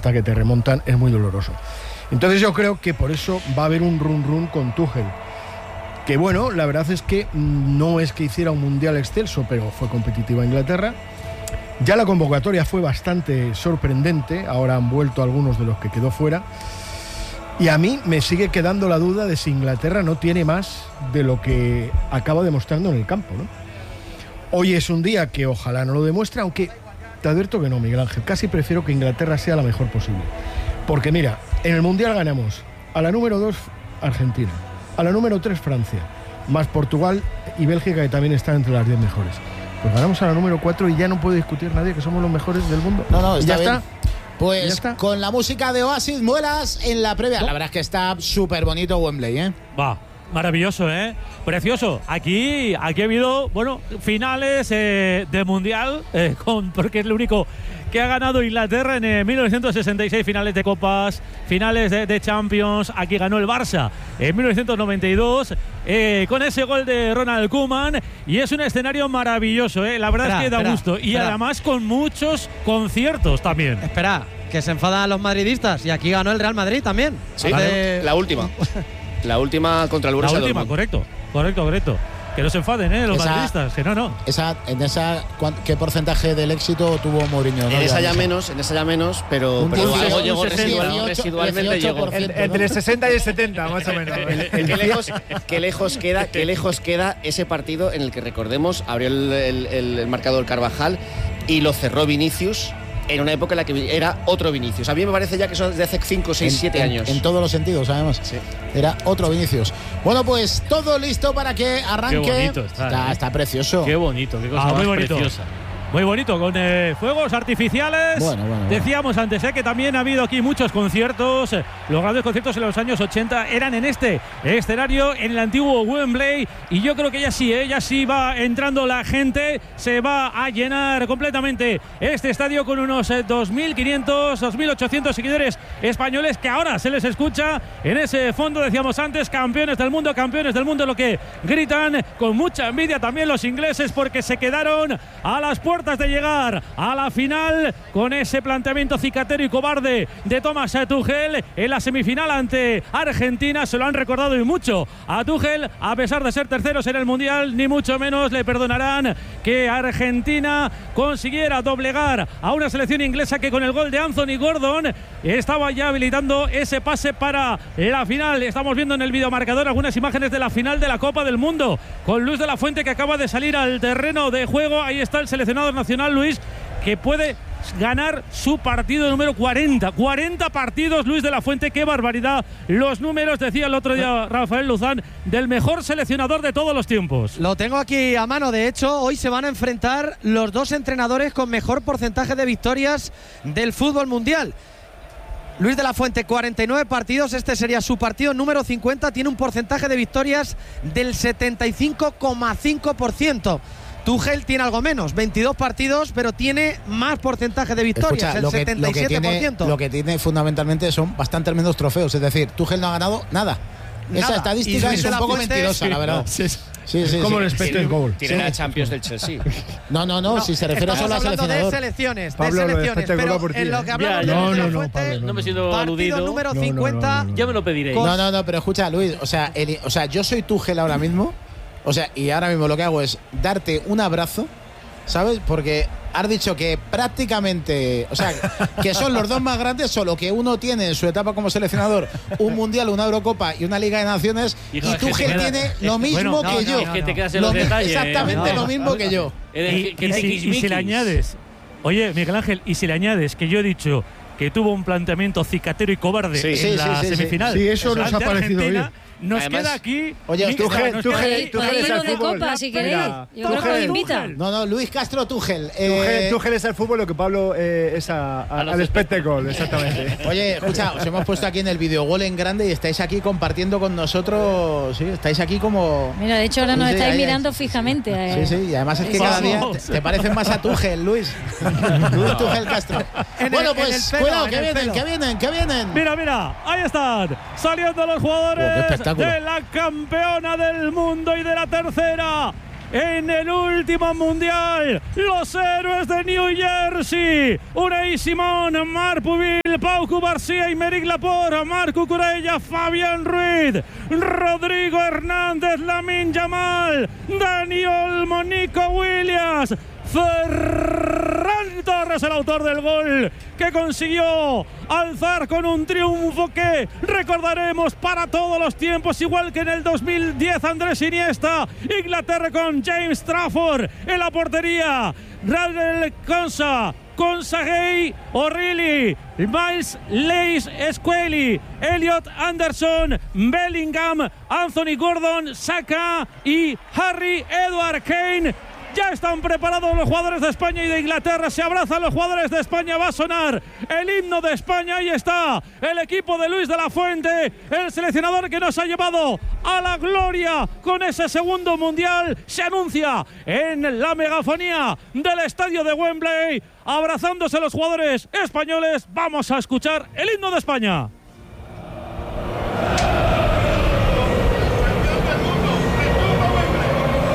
hasta que te remontan es muy doloroso. Entonces yo creo que por eso va a haber un run con Tuchel, que bueno, la verdad es que no es que hiciera un mundial excelso, pero fue competitiva Inglaterra. Ya la convocatoria fue bastante sorprendente, ahora han vuelto algunos de los que quedó fuera, y a mí me sigue quedando la duda de si Inglaterra no tiene más de lo que acaba demostrando en el campo, ¿no? Hoy es un día que ojalá no lo demuestre, aunque te advierto que no, Miguel Ángel, casi prefiero que Inglaterra sea la mejor posible. Porque mira, en el Mundial ganamos a la número 2 Argentina, a la número 3 Francia, más Portugal y Bélgica, que también están entre las 10 mejores. Pues ganamos a la número 4 y ya no puede discutir nadie que somos los mejores del mundo. No, ya bien. está. Pues ¿Ya está? Con la música de Oasis, muelas en la previa. La verdad es que está súper bonito Wembley, ¿eh? Va. Maravilloso, ¿eh? Precioso. Aquí ha habido, bueno, finales de Mundial, porque es lo único que ha ganado Inglaterra en 1966, finales de Copas, finales de Champions. Aquí ganó el Barça en 1992 con ese gol de Ronald Koeman, y es un escenario maravilloso, ¿eh? La verdad es que da gusto. Y además con muchos conciertos también. Espera, que se enfadan los madridistas, y aquí ganó el Real Madrid también. Sí, la última. La última contra el Borussia Dortmund. Correcto. Que no se enfaden, los madridistas, que no. ¿Qué porcentaje del éxito tuvo Mourinho? En esa ya menos, pero algo llegó residualmente. Entre el 60 y el 70, más o menos. Qué lejos queda ese partido en el que, recordemos, abrió el marcador Carvajal y lo cerró Vinicius. En una época en la que era otro Vinicius. A mí me parece ya que son desde hace 5, 6, 7 años. En todos los sentidos, además. Sí. Era otro Vinicius. Bueno, pues todo listo para que arranque. Qué bonito está precioso. Qué bonito, qué cosa más preciosa. Muy bonito, con fuegos artificiales. Bueno. Decíamos antes que también ha habido aquí muchos conciertos. Los grandes conciertos en los años 80 eran en este escenario, en el antiguo Wembley. Y yo creo que ya sí va entrando la gente. Se va a llenar completamente este estadio con unos 2.500, 2.800 seguidores españoles, que ahora se les escucha en ese fondo. Decíamos antes, campeones del mundo, lo que gritan con mucha envidia también los ingleses, porque se quedaron a las puertas de llegar a la final con ese planteamiento cicatero y cobarde de Thomas Tuchel en la semifinal ante Argentina. Se lo han recordado y mucho a Tuchel, a pesar de ser terceros en el Mundial, ni mucho menos le perdonarán que Argentina consiguiera doblegar a una selección inglesa que con el gol de Anthony Gordon estaba ya habilitando ese pase para la final. Estamos viendo en el videomarcador algunas imágenes de la final de la Copa del Mundo con Luis de la Fuente, que acaba de salir al terreno de juego. Ahí está el seleccionado nacional, Luis, que puede ganar su partido número 40 partidos, Luis de la Fuente. Qué barbaridad los números, decía el otro día Rafael Luzán, del mejor seleccionador de todos los tiempos. Lo tengo aquí a mano. De hecho, hoy se van a enfrentar los dos entrenadores con mejor porcentaje de victorias del fútbol mundial. Luis de la Fuente, 49 partidos, este sería su partido número 50, tiene un porcentaje de victorias del 75,5%. Tuchel tiene algo menos, 22 partidos, pero tiene más porcentaje de victorias, el 77%. Lo que tiene fundamentalmente son bastantes menos trofeos, es decir, Tuchel no ha ganado nada. Esa estadística es un poco mentirosa, la verdad. Sí. Como el Expected Goal. Tiene la Champions del Chelsea. No, si se refiere solo a seleccionador. De selecciones, Pablo, pero en lo que hablamos de Luis de la Fuente, no me siento aludido. Partido número 50. Ya me lo pediréis. No, pero escucha, Luis, o sea, yo soy Tuchel ahora mismo. O sea, y ahora mismo lo que hago es darte un abrazo, ¿sabes? Porque has dicho que prácticamente, o sea, que son los dos más grandes, solo que uno tiene en su etapa como seleccionador un Mundial, una Eurocopa y una Liga de Naciones, y Tuchel tiene lo mismo que yo. Que te quedas en los detalles. Exactamente lo mismo que yo. Y si le añades, oye, Miguel Ángel, y si le añades que yo he dicho que tuvo un planteamiento cicatero y cobarde en la semifinal. Sí, eso nos ha parecido bien. Nos queda aquí. Oye, Tuchel es el fútbol. Copa, si queréis. Yo creo que lo invitan. No, Luis Castro Tuchel. Tuchel es el fútbol, lo que Pablo es al espectáculo, exactamente. Oye, escucha, os hemos puesto aquí en el videogol en grande y estáis aquí compartiendo con nosotros. Sí, estáis aquí como. Mira, de hecho ahora nos estáis mirando fijamente. Sí, y además es que cada día te parecen más a Tuchel, Luis. Luis Tuchel Castro. Bueno, pues cuidado, que vienen. Mira, ahí están saliendo los jugadores de la campeona del mundo y de la tercera en el último mundial. Los héroes de New Jersey, Unai Simón, Marc Pubil, Pau Cubarsí, Aymeric Laporte, Marc Cucurella, Fabián Ruiz, Rodrigo Hernández, Lamine Yamal, Dani Olmo, Nico Williams, Ferran Torres, el autor del gol, que consiguió alzar con un triunfo que recordaremos para todos los tiempos, igual que en el 2010 Andrés Iniesta. Inglaterra con James Trafford en la portería, Radel Konsa, Gay, O'Reilly, Miles Lewis-Squally, Elliot Anderson, Bellingham, Anthony Gordon, Saka y Harry Edward Kane. Ya están preparados los jugadores de España y de Inglaterra. Se abrazan los jugadores de España. Va a sonar el himno de España. Ahí está el equipo de Luis de la Fuente, el seleccionador que nos ha llevado a la gloria con ese segundo mundial. Se anuncia en la megafonía del estadio de Wembley. Abrazándose los jugadores españoles. Vamos a escuchar el himno de España.